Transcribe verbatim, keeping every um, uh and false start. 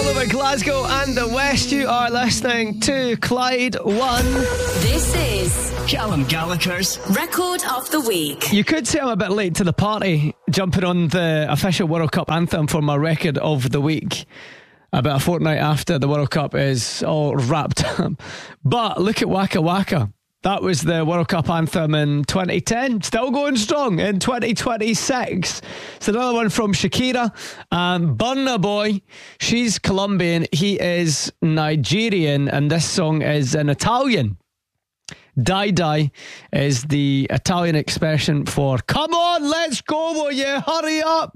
over Glasgow and the West. You are listening to Clyde One. This is Callum Gallagher's Record of the Week. You could say I'm a bit late to the party, jumping on the official World Cup anthem for my Record of the Week about a fortnight after the World Cup is all wrapped up. But look at Waka Waka. That was the World Cup anthem in twenty ten. Still going strong in twenty twenty-six. It's another one from Shakira. Um, Burna Boy, she's Colombian. He is Nigerian. And this song is in Italian. Die Die is the Italian expression for, come on, let's go, will you? Hurry up.